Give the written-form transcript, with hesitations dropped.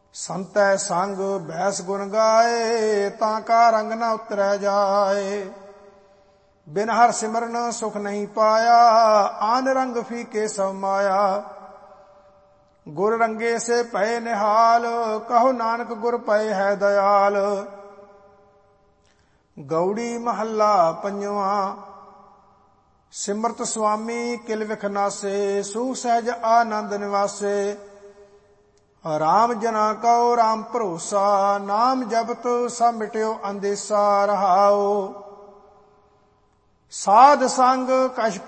ਸੰਤੈ ਸੰਗ ਬੈਸ ਗੁਣ ਗਾਏ, ਤਾਂ ਕਾ ਰੰਗ ਨ ਉਤਰੈ ਜਾਏ। ਬਿਨ ਹਰ ਸਿਮਰਨ ਸੁਖ ਨਹੀਂ ਪਾਇਆ, ਆਨ ਰੰਗ ਫੀਕੇ ਸਭ ਮਾਇਆ। ਗੁਰ ਰੰਗੇ ਸੇ ਭਏ ਨਿਹਾਲ, ਕਹੋ ਨਾਨਕ ਗੁਰ ਪਏ ਹੈ ਦਇਆਲ। ਗੌੜੀ ਮਹੱਲਾ ਪੰਜਵਾਂ। ਸਿਮਰਤ ਸੁਆਮੀ ਕਿਲ ਵਿਖ ਨਾਸੇ, ਸੂਖ ਸਹਿਜ ਆਨੰਦ ਨਿਵਾਸੇ। ਰਾਮ ਜਨਾ ਕਉ ਰਾਮ ਭਰੋਸਾ, ਨਾਮ ਜਪਤ ਸਭ ਮਿਟਿਓ ਅੰਦੇਸਾ। ਰਹਾਉ ਸਾਧ ਸੰਗ ਕਛ